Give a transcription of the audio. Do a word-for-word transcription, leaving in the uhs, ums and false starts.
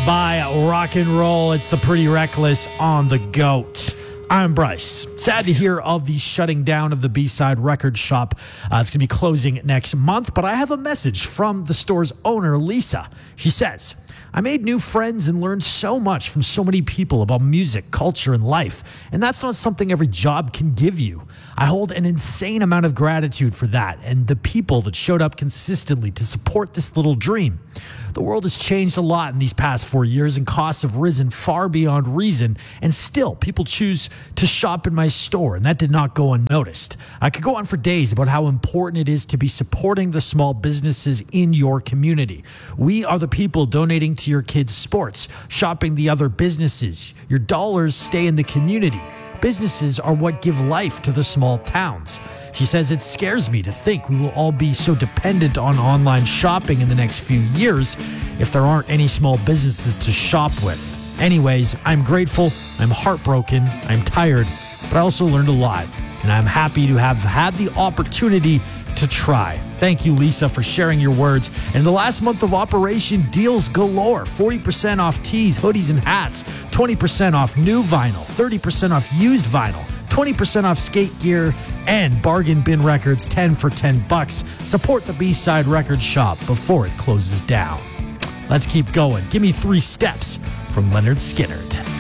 by rock and roll. It's the Pretty Reckless on the GOAT. I'm Bryce. Sad to hear of the shutting down of the B-Side Record Shop. Uh, it's going to be closing next month, but I have a message from the store's owner, Lisa. She says, I made new friends and learned so much from so many people about music, culture, and life, and that's not something every job can give you. I hold an insane amount of gratitude for that and the people that showed up consistently to support this little dream. The world has changed a lot in these past four years, and costs have risen far beyond reason, and still people choose to shop in my store, and that did not go unnoticed. I could go on for days about how important it is to be supporting the small businesses in your community. We are the people donating to your kids' sports, shopping the other businesses. Your dollars stay in the community. Businesses are what give life to the small towns. She says it scares me to think we will all be so dependent on online shopping in the next few years if there aren't any small businesses to shop with. Anyways, I'm grateful, I'm heartbroken, I'm tired, but I also learned a lot, and I'm happy to have had the opportunity to try. Thank you, Lisa, for sharing your words. And the last month of operation, deals galore. forty percent off tees, hoodies, and hats. twenty percent off new vinyl. thirty percent off used vinyl. twenty percent off skate gear and bargain bin records, ten for ten bucks. Support the B-Side Record Shop before it closes down. Let's keep going. Give me three steps from Leonard Skinnard.